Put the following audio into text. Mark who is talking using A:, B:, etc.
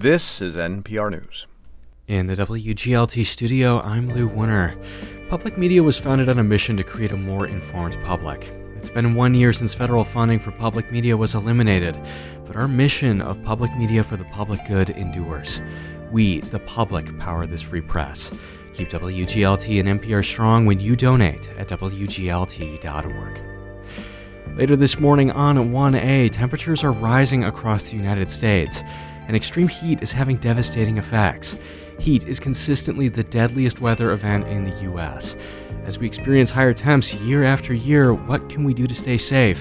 A: This is NPR News.
B: In the WGLT studio, I'm Lou Wunner. Public media was founded on a mission to create a more informed public. It's been 1 year since federal funding for public media was eliminated, but our mission of public media for the public good endures. We, the public, power this free press. Keep WGLT and NPR strong when you donate at WGLT.org. Later this morning on 1A, temperatures are rising across the United States, and extreme heat is having devastating effects. Heat is consistently the deadliest weather event in the U.S. As we experience higher temps year after year, what can we do to stay safe?